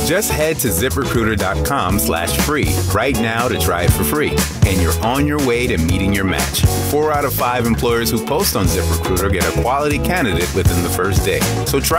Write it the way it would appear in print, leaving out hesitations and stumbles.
Just head to ZipRecruiter.com/free right now to try it for free. And you're on your way to meeting your match. 4 out of 5 employers who post on ZipRecruiter get a quality candidate within the first day. So try